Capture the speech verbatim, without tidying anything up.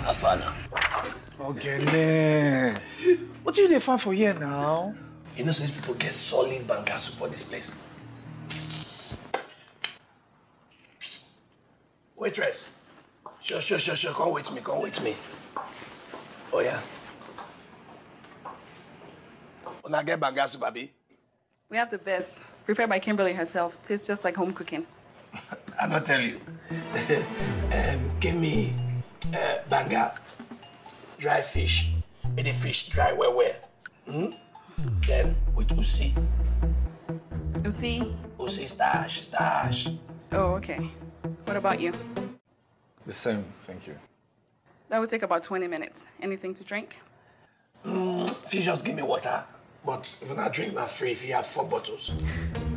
Afana. Okay, what do you find for here now? You know, so these people get solid banga soup for this place. Waitress. Sure, sure, sure, sure. Come with me, come with me. Oh, yeah. When I get banga soup, baby. We have the best. Prepared by Kimberly herself. Tastes just like home cooking. I'm not tell you. um, give me uh, banga, dry fish. Make the fish dry well, well. Hmm? Then with usi. Usi? Usi stash, stash. Oh, okay. What about you? The same, thank you. That would take about twenty minutes. Anything to drink? Mm, if you just give me water, but if you not drink, not free if you have four bottles.